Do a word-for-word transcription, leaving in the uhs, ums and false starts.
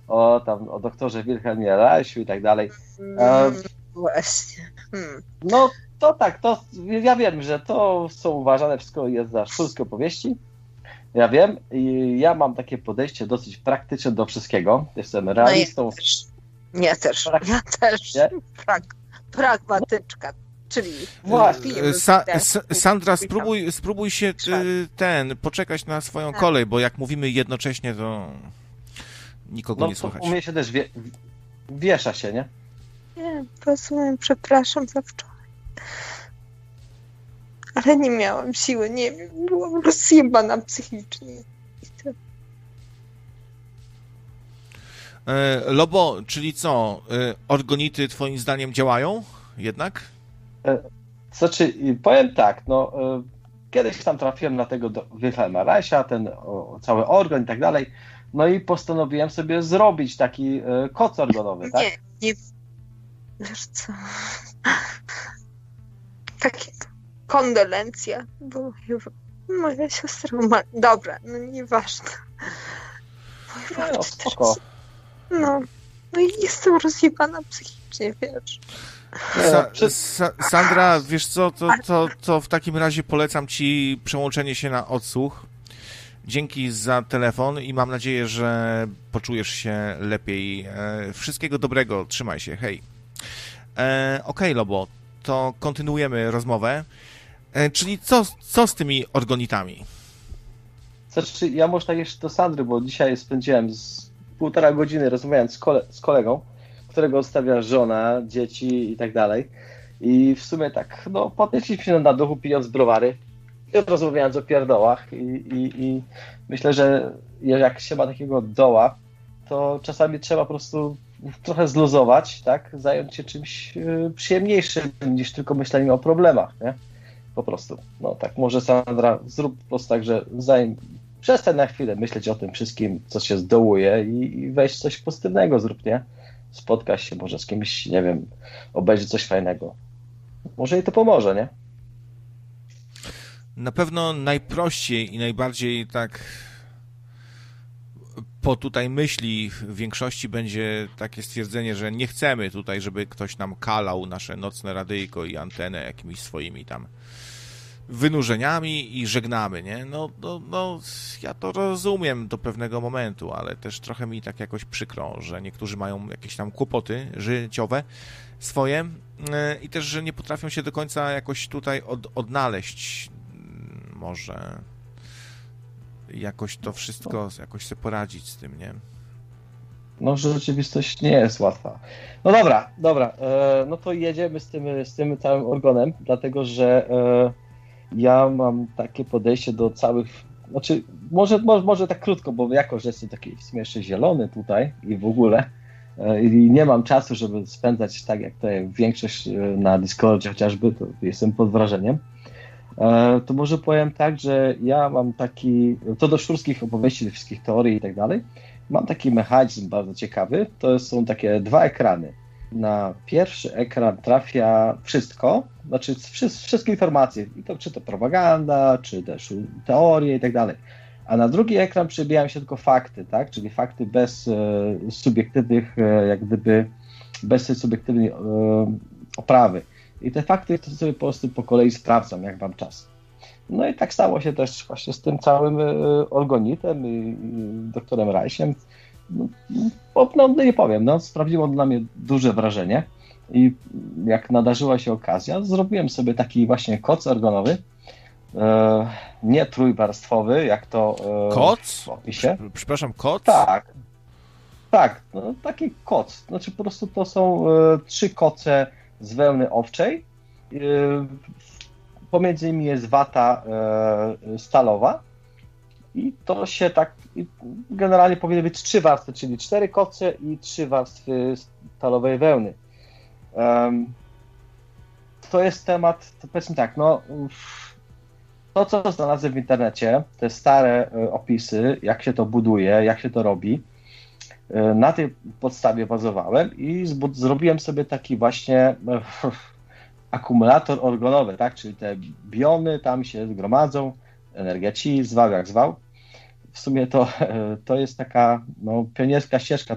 o tam o doktorze Wilhelmie Reisiu i tak dalej. Mm, właśnie. Hmm. No to tak, to ja wiem, że to są uważane wszystko jest za sztuczne opowieści. Ja wiem i ja mam takie podejście dosyć praktyczne do wszystkiego. Jestem realistą. No ja też. Ja też. Prak- Ja też. Prak, pragmatyczka. Czyli Właśnie. Sa- Sa- Sandra, spróbuj, spróbuj się ty, ten, poczekać na swoją kolej, bo jak mówimy jednocześnie, to nikogo no, nie słychać. U mnie się też wie, wiesza się, nie? Nie, rozumiem, przepraszam za wczoraj. Ale nie miałam siły, nie wiem, byłam rozjebana psychicznie. E, Lobo, czyli co, e, orgonity twoim zdaniem działają jednak? Znaczy, powiem tak, no kiedyś tam trafiłem na tego Wilhelma Reisia, ten o, cały organ i tak dalej, no i postanowiłem sobie zrobić taki koc organowy, tak? Nie, nie, wiesz co, takie kondolencje, bo moja siostra umarła, dobra, no nieważne. No, no spoko. No, no i jestem rozjebana psychicznie, wiesz. Sa- Sa- Sandra, wiesz co, to, to, to w takim razie polecam ci przełączenie się na odsłuch. Dzięki za telefon i mam nadzieję, że poczujesz się lepiej. E, wszystkiego dobrego, trzymaj się, hej. E, Okej, okay, Lobo, to kontynuujemy rozmowę. E, czyli co, co z tymi orgonitami? Znaczy, ja może tak jeszcze do Sandry, bo dzisiaj spędziłem z półtora godziny rozmawiając z, kole- z kolegą, którego odstawia żona, dzieci i tak dalej. I w sumie tak, no podnieśliśmy na duchu, pijąc browary i rozmawiając o pierdołach. I, i, i myślę, że jak się ma takiego doła, to czasami trzeba po prostu trochę zluzować, tak? Zająć się czymś przyjemniejszym niż tylko myślenie o problemach, nie? Po prostu. No tak, może Sandra, zrób po prostu tak, że zajm... przestań na chwilę myśleć o tym wszystkim, co się zdołuje i, i weź coś pozytywnego zrób, nie? Spotkać się może z kimś, nie wiem, obejrzeć coś fajnego. Może i to pomoże, nie? Na pewno najprościej i najbardziej tak po tutaj myśli w większości będzie takie stwierdzenie, że nie chcemy tutaj, żeby ktoś nam kalał nasze nocne radyjko i antenę jakimiś swoimi tam wynurzeniami i żegnamy, nie? No, no, no, ja to rozumiem do pewnego momentu, ale też trochę mi tak jakoś przykro, że niektórzy mają jakieś tam kłopoty życiowe swoje i też, że nie potrafią się do końca jakoś tutaj od, odnaleźć. Może jakoś to wszystko, jakoś sobie poradzić z tym, nie? No, że rzeczywistość nie jest łatwa. No dobra, dobra, e, no to jedziemy z tym, z tym całym organem, dlatego, że e, ja mam takie podejście do całych, znaczy może, może, może tak krótko, bo jako, że jestem taki w sumie jeszcze zielony tutaj i w ogóle e, i nie mam czasu, żeby spędzać tak jak tutaj większość na Discordzie chociażby, to jestem pod wrażeniem, e, to może powiem tak, że ja mam taki, co do szurskich opowieści, wszystkich teorii i tak dalej, mam taki mechanizm bardzo ciekawy, to są takie dwa ekrany. Na pierwszy ekran trafia wszystko, znaczy wszystkie informacje, i to, czy to propaganda, czy też teorie i tak dalej. A na drugi ekran przebijają się tylko fakty, tak? Czyli fakty bez e, subiektywnych, e, jak gdyby bez tej subiektywnej e, oprawy. I te fakty to sobie po prostu po kolei sprawdzam, jak mam czas. No i tak stało się też właśnie z tym całym e, orgonitem i, i doktorem Reisiem. No, no nie powiem, no, sprawiło na mnie duże wrażenie i jak nadarzyła się okazja, zrobiłem sobie taki właśnie koc organowy, e, nie trójwarstwowy, jak to e, koc? w opisie. Przepraszam, koc? Tak, tak, no, taki koc, znaczy po prostu to są e, trzy koce z wełny owczej, e, pomiędzy nimi jest wata e, stalowa. I to się tak, generalnie powinny być trzy warstwy, czyli cztery koce i trzy warstwy stalowej wełny. Um, to jest temat, to powiedzmy tak, no to co znalazłem w internecie, te stare opisy, jak się to buduje, jak się to robi, na tej podstawie bazowałem i zbud- zrobiłem sobie taki właśnie akumulator organowy, tak, czyli te biony tam się zgromadzą, energia ci, zwał jak zwał. W sumie to, to jest taka no, pionierska ścieżka